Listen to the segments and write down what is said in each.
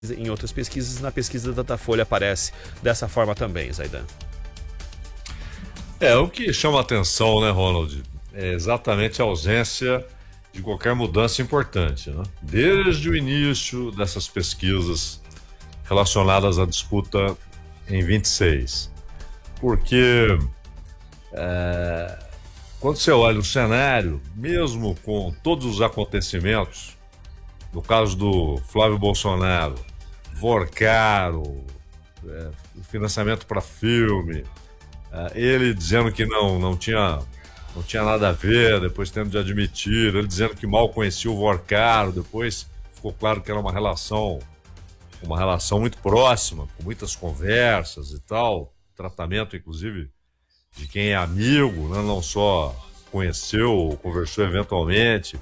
em outras pesquisas, na pesquisa da Datafolha aparece dessa forma também, Zaidan. O que chama a atenção, né, Ronald, é exatamente a ausência de qualquer mudança importante, né? Desde o início dessas pesquisas relacionadas à disputa em 26. Porque quando você olha o cenário, mesmo com todos os acontecimentos, no caso do Flávio Bolsonaro, Vorcaro, o financiamento para filme, ele dizendo que não tinha nada a ver, depois tendo de admitir, ele dizendo que mal conhecia o Vorcaro, depois ficou claro que era uma relação muito próxima, com muitas conversas e tal, tratamento inclusive de quem é amigo, né? Não só conheceu ou conversou eventualmente.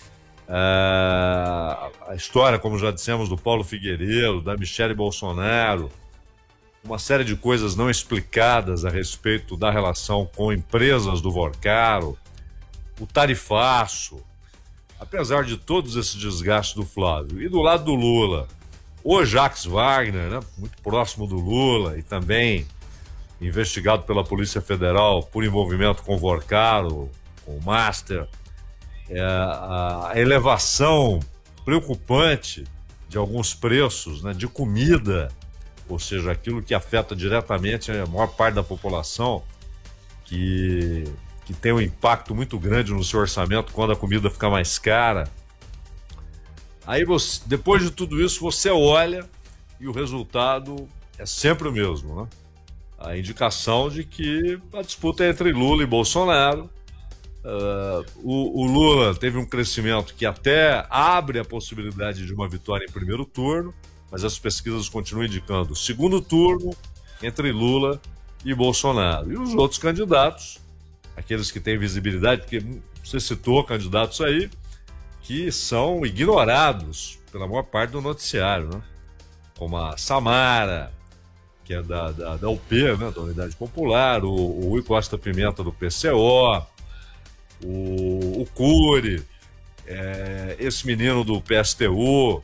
A história, como já dissemos, do Paulo Figueiredo, da Michele Bolsonaro, uma série de coisas não explicadas a respeito da relação com empresas do Vorcaro, o tarifaço, apesar de todos esses desgastes do Flávio. E do lado do Lula, o Jacques Wagner, né, muito próximo do Lula e também investigado pela Polícia Federal por envolvimento com o Vorcaro, com o Master, a elevação preocupante de alguns preços, né, de comida, ou seja, aquilo que afeta diretamente a maior parte da população, que tem um impacto muito grande no seu orçamento quando a comida fica mais cara. Aí, depois de tudo isso, você olha e o resultado é sempre o mesmo, né? A indicação de que a disputa é entre Lula e Bolsonaro. O Lula teve um crescimento que até abre a possibilidade de uma vitória em primeiro turno, mas as pesquisas continuam indicando segundo turno entre Lula e Bolsonaro. E os outros candidatos, aqueles que têm visibilidade, porque você citou candidatos aí, que são ignorados pela maior parte do noticiário, né? Como a Samara, que é da UP, né? Da Unidade Popular, o Rui Costa Pimenta do PCO, o Cury, esse menino do PSTU,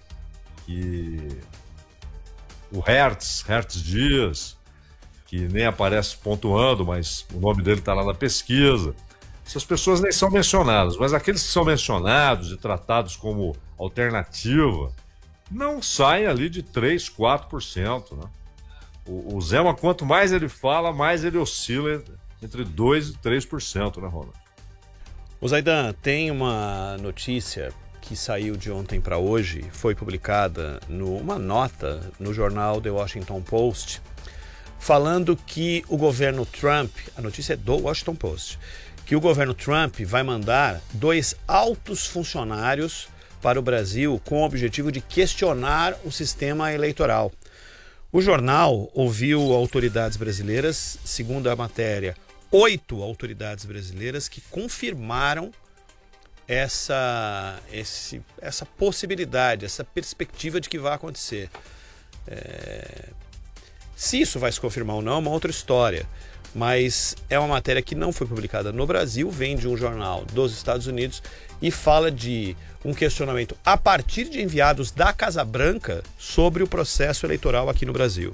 o Hertz Dias, que nem aparece pontuando, mas o nome dele está lá na pesquisa. Essas pessoas nem são mencionadas, mas aqueles que são mencionados e tratados como alternativa não saem ali de 3%, 4%, né? O Zema, quanto mais ele fala, mais ele oscila entre 2% e 3%, né, Ronald? O Zaidan, tem uma notícia que saiu de ontem para hoje, foi publicada numa nota no jornal The Washington Post, falando que o governo Trump, a notícia é do Washington Post, que o governo Trump vai mandar 2 altos funcionários para o Brasil com o objetivo de questionar o sistema eleitoral. O jornal ouviu autoridades brasileiras, segundo a matéria, 8 autoridades brasileiras que confirmaram essa possibilidade, essa perspectiva de que vai acontecer. Se isso vai se confirmar ou não é uma outra história, mas é uma matéria que não foi publicada no Brasil, vem de um jornal dos Estados Unidos e fala de um questionamento a partir de enviados da Casa Branca sobre o processo eleitoral aqui no Brasil.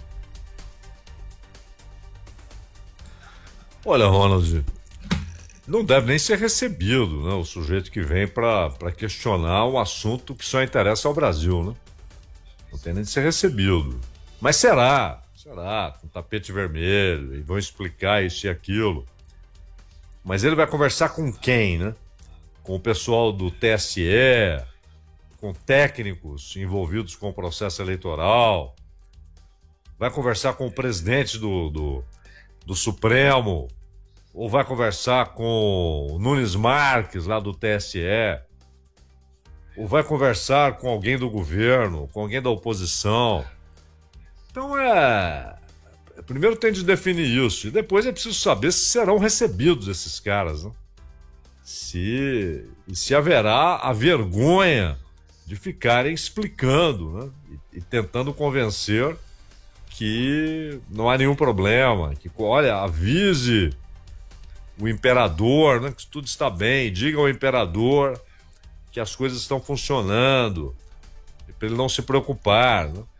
Olha, Ronald, não deve nem ser recebido, né, o sujeito que vem para questionar um assunto que só interessa ao Brasil, né? Não tem nem de ser recebido. Mas será, com tapete vermelho, e vão explicar isso e aquilo. Mas ele vai conversar com quem, né? Com o pessoal do TSE, com técnicos envolvidos com o processo eleitoral, vai conversar com o presidente do Supremo, ou vai conversar com o Nunes Marques, lá do TSE, ou vai conversar com alguém do governo, com alguém da oposição. Então primeiro tem de definir isso, e depois é preciso saber se serão recebidos esses caras, né? Se haverá a vergonha de ficarem explicando, né? E tentando convencer que não há nenhum problema, que, olha, avise o imperador, né, que tudo está bem, diga ao imperador que as coisas estão funcionando, para ele não se preocupar, né?